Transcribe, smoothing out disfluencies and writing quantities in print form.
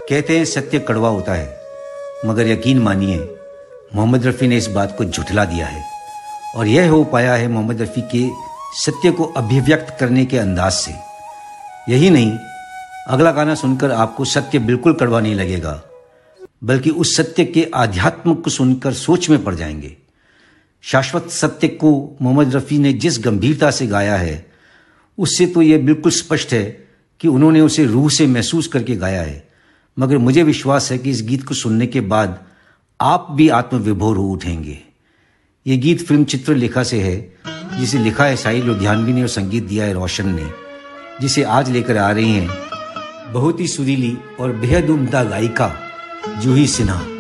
कहते हैं सत्य कड़वा होता है, मगर यकीन मानिए मोहम्मद रफ़ी ने इस बात को झुठला दिया है। और यह हो पाया है मोहम्मद रफ़ी के सत्य को अभिव्यक्त करने के अंदाज से। यही नहीं, अगला गाना सुनकर आपको सत्य बिल्कुल कड़वा नहीं लगेगा, बल्कि उस सत्य के आध्यात्म को सुनकर सोच में पड़ जाएंगे। शाश्वत सत्य को मोहम्मद रफ़ी ने जिस गंभीरता से गाया है, उससे तो यह बिल्कुल स्पष्ट है कि उन्होंने उसे रूह से महसूस करके गाया है। मगर मुझे विश्वास है कि इस गीत को सुनने के बाद आप भी आत्मविभोर हो उठेंगे। ये गीत फिल्म चित्रलेखा से है, जिसे लिखा है साहिल लुधियानवी ने और संगीत दिया है रोशन ने, जिसे आज लेकर आ रही हैं बहुत ही सुरीली और बेहद उम्दा गायिका जूही सिन्हा।